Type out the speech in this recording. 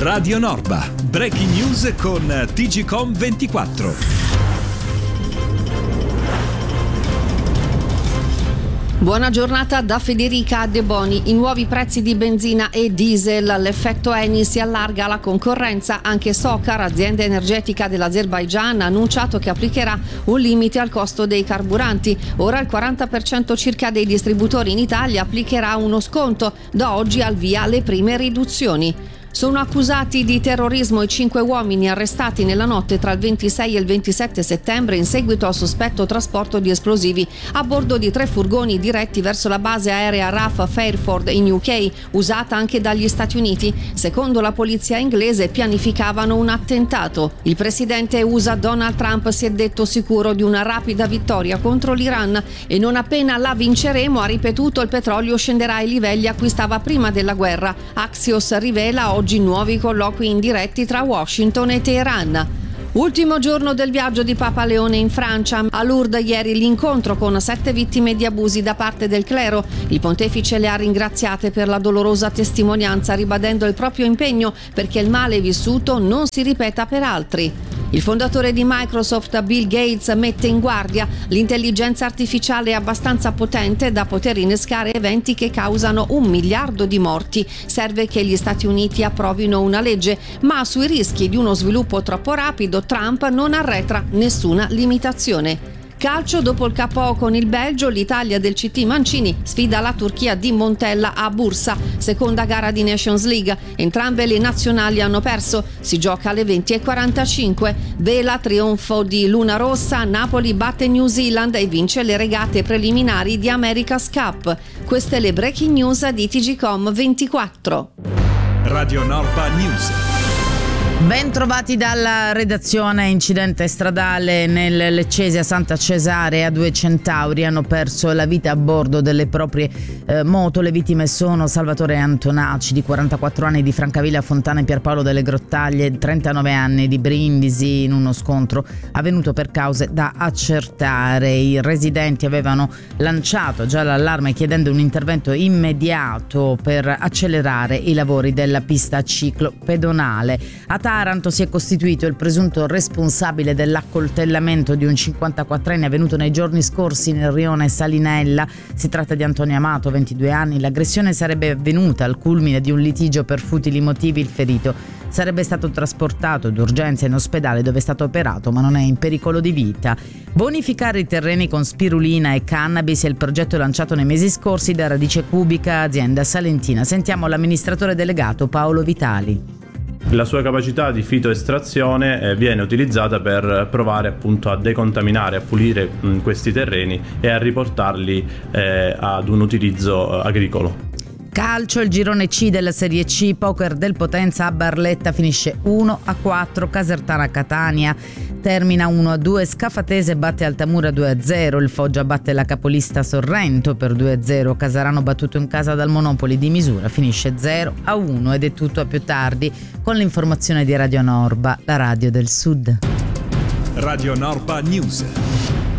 Radio Norba, breaking news con TGcom 24. Buona giornata da Federica De Boni. I nuovi prezzi di benzina e diesel, l'effetto Eni si allarga alla concorrenza. Anche Sokar, azienda energetica dell'Azerbaigian, ha annunciato che applicherà un limite al costo dei carburanti. Ora il 40% circa dei distributori in Italia applicherà uno sconto. Da oggi al via le prime riduzioni. Sono accusati di terrorismo i 5 uomini arrestati nella notte tra il 26 e il 27 settembre in seguito al sospetto trasporto di esplosivi a bordo di 3 furgoni diretti verso la base aerea RAF Fairford in UK, usata anche dagli Stati Uniti. Secondo la polizia inglese pianificavano un attentato. Il presidente USA Donald Trump si è detto sicuro di una rapida vittoria contro l'Iran e non appena la vinceremo, ha ripetuto, il petrolio scenderà ai livelli a cui stava prima della guerra. Axios rivela oggi nuovi colloqui indiretti tra Washington e Teheran. Ultimo giorno del viaggio di Papa Leone in Francia. A Lourdes ieri l'incontro con 7 vittime di abusi da parte del clero. Il pontefice le ha ringraziate per la dolorosa testimonianza, ribadendo il proprio impegno perché il male vissuto non si ripeta per altri. Il fondatore di Microsoft, Bill Gates, mette in guardia: l'intelligenza artificiale è abbastanza potente da poter innescare eventi che causano 1 miliardo di morti. Serve che gli Stati Uniti approvino una legge, ma sui rischi di uno sviluppo troppo rapido Trump non arretra nessuna limitazione. Calcio, dopo il KO con il Belgio, l'Italia del CT Mancini sfida la Turchia di Montella a Bursa, seconda gara di Nations League. Entrambe le nazionali hanno perso, si gioca alle 20:45. Vela trionfo di Luna Rossa, Napoli batte New Zealand e vince le regate preliminari di America's Cup. Queste le breaking news di TGcom 24. Radio Norba News. Ben trovati dalla redazione. Incidente stradale nel Leccese a Santa Cesare. 2 centauri hanno perso la vita a bordo delle proprie moto. Le vittime sono Salvatore Antonaci, di 44 anni, di Francavilla Fontana, e Pierpaolo delle Grottaglie, 39 anni, di Brindisi, in uno scontro avvenuto per cause da accertare. I residenti avevano lanciato già l'allarme chiedendo un intervento immediato per accelerare i lavori della pista ciclo pedonale. A Taranto si è costituito il presunto responsabile dell'accoltellamento di un 54enne avvenuto nei giorni scorsi nel rione Salinella. Si tratta di Antonio Amato, 22 anni. L'aggressione sarebbe avvenuta al culmine di un litigio per futili motivi. Il ferito sarebbe stato trasportato d'urgenza in ospedale, dove è stato operato, ma non è in pericolo di vita. Bonificare i terreni con spirulina e cannabis è il progetto lanciato nei mesi scorsi da Radice Cubica, azienda salentina. Sentiamo l'amministratore delegato Paolo Vitali. La sua capacità di fitoestrazione viene utilizzata per provare appunto a decontaminare, a pulire questi terreni e a riportarli ad un utilizzo agricolo. Calcio, il girone C della Serie C, poker del Potenza a Barletta finisce 1-4, Casertana Catania termina 1-2, Scafatese batte Altamura 2-0, il Foggia batte la capolista Sorrento per 2-0, Casarano battuto in casa dal Monopoli di Misura finisce 0-1 ed è tutto a più tardi con l'informazione di Radio Norba, la radio del Sud. Radio Norba News.